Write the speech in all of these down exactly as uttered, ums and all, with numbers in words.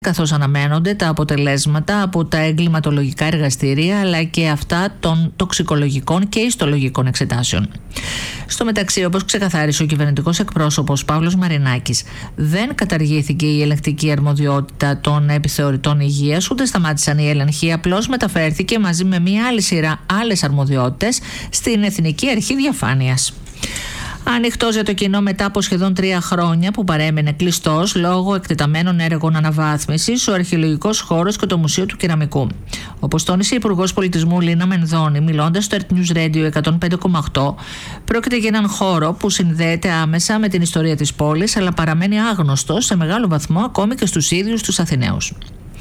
καθώς αναμένονται τα αποτελέσματα από τα εγκληματολογικά εργαστήρια αλλά και αυτά των τοξικολογικών και ιστολογικών εξετάσεων. Στο μεταξύ, όπως ξεκαθάρισε ο κυβερνητικός εκπρόσωπος Παύλος Μαρινάκης, δεν καταργήθηκε η ελεγκτική αρμοδιότητα των επιθεωρητών υγείας, ούτε σταμάτησαν οι έλεγχοι, απλώς μεταφέρθηκε μαζί με μια άλλη σειρά άλλες αρμοδιότητες στην Εθνική Αρχή Διαφάνειας. Ανοιχτός για το κοινό μετά από σχεδόν τρία χρόνια που παρέμεινε κλειστός λόγω εκτεταμένων έργων αναβάθμισης, ο αρχαιολογικός χώρος και το Μουσείο του Κεραμικού. Όπως τόνισε η Υπουργός Πολιτισμού Λίνα Μενδώνη, μιλώντας στο Earth News Radio εκατόν πέντε κόμμα οκτώ, πρόκειται για έναν χώρο που συνδέεται άμεσα με την ιστορία της πόλης, αλλά παραμένει άγνωστος σε μεγάλο βαθμό ακόμη και στους ίδιους τους Αθηναίους.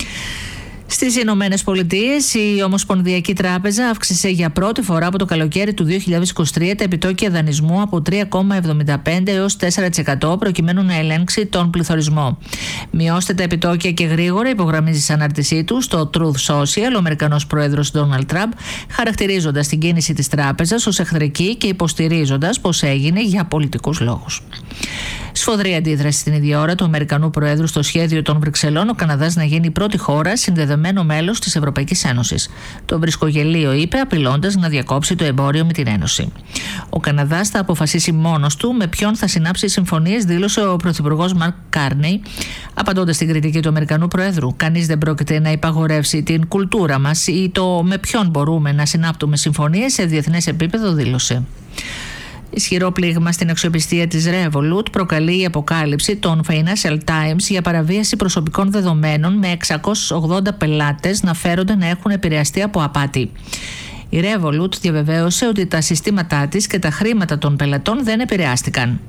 Στις Ηνωμένες Πολιτείες, η Ομοσπονδιακή Τράπεζα αύξησε για πρώτη φορά από το καλοκαίρι του δύο χιλιάδες είκοσι τρία τα επιτόκια δανεισμού από τρία κόμμα εβδομήντα πέντε έως τέσσερα τοις εκατό προκειμένου να ελέγξει τον πληθωρισμό. Μειώστε τα επιτόκια και γρήγορα, υπογραμμίζει σε ανάρτησή του στο Truth Social ο Αμερικανός πρόεδρος Ντόναλντ Τραμπ, χαρακτηρίζοντας την κίνηση της τράπεζας ως εχθρική και υποστηρίζοντας πως έγινε για πολιτικούς λόγους. Σφοδρή αντίδραση στην ίδια ώρα του Αμερικανού Προέδρου στο σχέδιο των Βρυξελών ο Καναδάς να γίνει η πρώτη χώρα συνδεδεμένο μέλος της Ευρωπαϊκής Ένωσης. Το βρισκογελίο είπε, απειλώντας να διακόψει το εμπόριο με την Ένωση. Ο Καναδάς θα αποφασίσει μόνος του με ποιον θα συνάψει συμφωνίες, δήλωσε ο Πρωθυπουργός Μαρκ Κάρνεϊ, απαντώντας στην κριτική του Αμερικανού Προέδρου. Κανείς δεν πρόκειται να υπαγορεύσει την κουλτούρα μας ή το με ποιον μπορούμε να συνάπτουμε συμφωνίες σε διεθνές επίπεδο, δήλωσε. Ισχυρό πλήγμα στην αξιοπιστία της Revolut προκαλεί η αποκάλυψη των Financial Times για παραβίαση προσωπικών δεδομένων, με εξακόσιους ογδόντα πελάτες να φέρονται να έχουν επηρεαστεί από απάτη. Η Revolut διαβεβαίωσε ότι τα συστήματά της και τα χρήματα των πελατών δεν επηρεάστηκαν.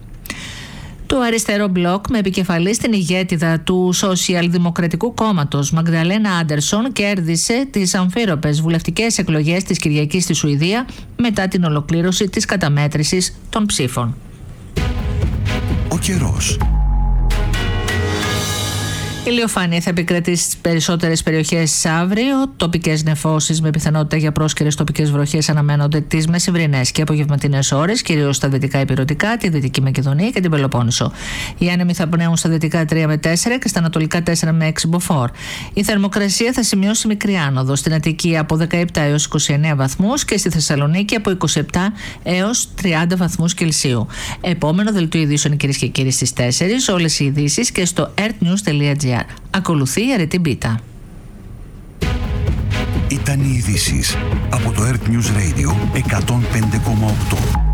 Το αριστερό μπλοκ, με επικεφαλή στην ηγέτιδα του Σοσιαλδημοκρατικού Κόμματος Μαγδαλένα Άντερσον, κέρδισε τις αμφίροπες βουλευτικές εκλογές της Κυριακής στη Σουηδία μετά την ολοκλήρωση της καταμέτρησης των ψήφων. Ο καιρός. Ηλιοφάνεια θα επικρατήσει στις περισσότερες περιοχές αύριο. Τοπικές νεφώσεις με πιθανότητα για πρόσκαιρες τοπικές βροχές αναμένονται τις μεσημβρινές και απογευματινές ώρες, κυρίως στα δυτικά ηπειρωτικά, τη Δυτική Μακεδονία και την Πελοπόννησο. Οι άνεμοι θα πνέουν στα δυτικά τρία με τέσσερα και στα ανατολικά τέσσερα με έξι μποφόρ. Η θερμοκρασία θα σημειώσει μικρή άνοδο. Στην Αττική από δεκαεπτά έως είκοσι εννέα βαθμούς και στη Θεσσαλονίκη από είκοσι επτά έως τριάντα βαθμούς Κελσίου. Επόμενο δελτίο ειδήσεων, κυρίες και κύριοι, στις τέσσερις. Όλες οι ειδήσεις και στο earthnews τελεία gr. Ακολουθεί η αρετή μπίτα. Ήταν οι ειδήσεις από το Earth News Radio εκατόν πέντε κόμμα οκτώ.